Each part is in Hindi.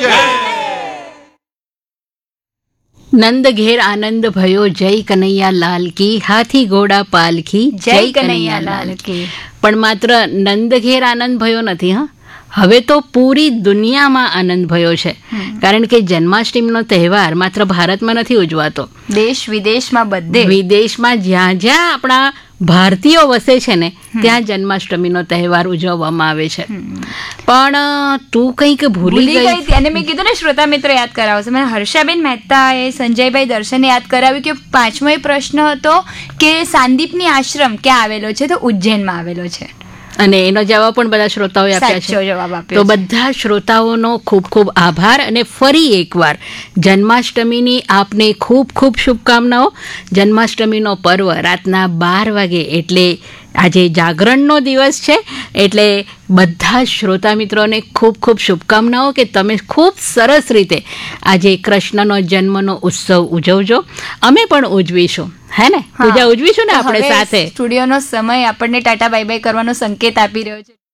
નંદ ઘેર આનંદ ભયો જય કનૈયા લાલ કી, હાથી ઘોડા પાલખી જય કનૈયા લાલ કી. પણ માત્ર નંદ ઘેર આનંદ ભયો નથી, હા, હવે તો પૂરી દુનિયામાં આનંદ ભયો છે. કારણ કે જન્માષ્ટમીનો તહેવાર માત્ર ભારતમાં નથી ઉજવાતો, દેશ વિદેશમાં બધે, વિદેશમાં જ્યાં જ્યાં આપણા ભારતીયો વસે છે ને ત્યાં જન્માષ્ટમીનો તહેવાર ઉજવવામાં આવે છે. પણ તું કંઈક ભૂલી ગઈ હતી અને મેં કીધું ને શ્રોતા મિત્રો યાદ કરાવશે. મને હર્ષાબેન મહેતાએ સંજયભાઈ દર્શને યાદ કરાવ્યું કે 5મો પ્રશ્ન હતો કે સાંદીપની આશ્રમ ક્યાં આવેલો છે, તો ઉજ્જૈનમાં આવેલો છે. અને એનો જવાબ પણ બધા શ્રોતાઓએ આપ્યા છે. જવાબ આપ્યો. તો બધા શ્રોતાઓનો ખૂબ ખૂબ આભાર અને ફરી એકવાર જન્માષ્ટમીની આપને ખૂબ ખૂબ શુભકામનાઓ. જન્માષ્ટમીનો પર્વ રાતના 12 વાગે એટલે આજે જાગરણનો દિવસ છે, એટલે બધા શ્રોતા મિત્રોને ખૂબ ખૂબ શુભકામનાઓ કે તમે ખૂબ સરસ રીતે આજે કૃષ્ણનો જન્મનો ઉત્સવ ઉજવજો. અમે પણ ઉજવીશું, હે ને પૂજા, ઉજવીશું ને આપણે સાથે. સ્ટુડિયોનો સમય આપણને ટાટા બાય બાય કરવાનો સંકેત આપી રહ્યો છે.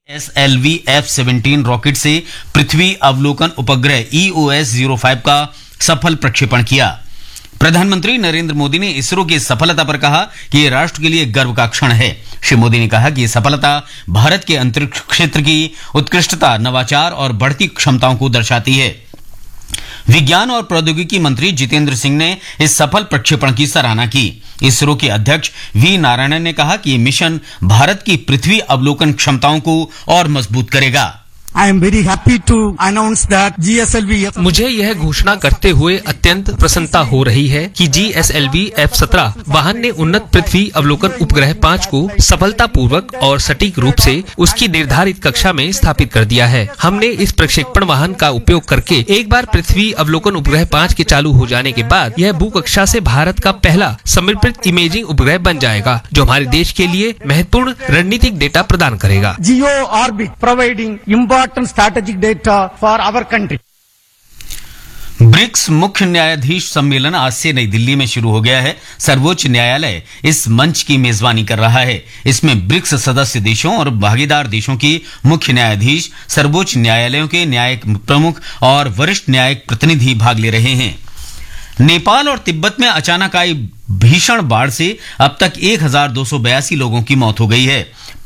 SLV F-17 रॉकेट से पृथ्वी अवलोकन उपग्रह EOS-05 का सफल प्रक्षेपण किया. प्रधानमंत्री नरेंद्र मोदी ने इसरो की सफलता पर कहा कि ये राष्ट्र के लिए गर्व का क्षण है. श्री मोदी ने कहा कि ये सफलता भारत के अंतरिक्ष क्षेत्र की उत्कृष्टता, नवाचार और बढ़ती क्षमताओं को दर्शाती है. विज्ञान और प्रौद्योगिकी मंत्री जितेंद्र सिंह ने इस सफल प्रक्षेपण की सराहना की. इसरो के अध्यक्ष वी नारायणन ने कहा कि ये मिशन भारत की पृथ्वी अवलोकन क्षमताओं को और मजबूत करेगा. I am very happy to announce that GSLV मुझे यह घोषणा करते हुए अत्यंत प्रसन्नता हो रही है कि GSLV F-17 वाहन ने उन्नत पृथ्वी अवलोकन उपग्रह 5 को सफलतापूर्वक और सटीक रूप से उसकी निर्धारित कक्षा में स्थापित कर दिया है. हमने इस प्रक्षेपण वाहन का उपयोग करके एक बार पृथ्वी अवलोकन उपग्रह 5 के चालू हो जाने के बाद यह भू कक्षा से भारत का पहला समर्पित इमेजिंग उपग्रह बन जाएगा, जो हमारे देश के लिए महत्वपूर्ण रणनीतिक डेटा प्रदान करेगा. Geo orbit providing important strategic data for our country. BRICS मुख्य न्यायाधीश सम्मेलन आज से नई दिल्ली में शुरू हो गया है. सर्वोच्च न्यायालय इस मंच की मेजबानी कर रहा है. इसमें ब्रिक्स सदस्य देशों और भागीदार देशों की मुख्य न्यायाधीश, सर्वोच्च न्यायालयों के न्यायिक प्रमुख और वरिष्ठ न्यायिक प्रतिनिधि भाग ले रहे हैं. नेपाल और तिब्बत में अचानक आई भीषण बाढ़ से अब तक 1282 लोगों की मौत हो गई है.